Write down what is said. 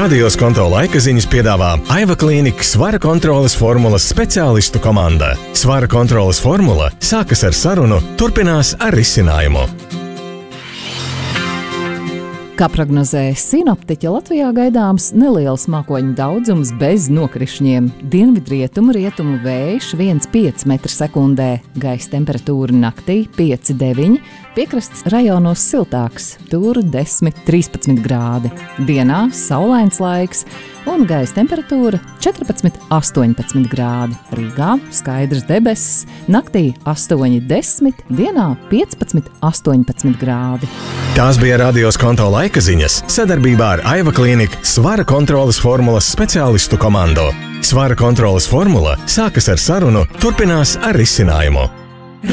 Radios konto laika ziņas piedāvā Aiva Klīnika svara kontroles formulas speciālistu komanda. Svara kontroles formula sākas ar sarunu, turpinās ar risinājumu. Kā prognozēja sinoptiķi, Latvijā gaidāms neliels mākoņu daudzums bez nokrišņiem. Dienvidrietumu vējš 1,5 m/sekundē, gaisa temperatūra naktī 5,9, piekrasts rajonos siltāks, tur 10,13 grādi. Dienā saulains laiks un gaisa temperatūra 14,18 grādi. Rīgā skaidrs debesis, naktī 8,10, dienā 15,18 grādi. Tās bija Radios konto laika ziņas sadarbībā ar Aiva Klīnika svara kontroles formulas speciālistu komandu. Svara kontroles formula sākas ar sarunu, turpinās ar risinājumu.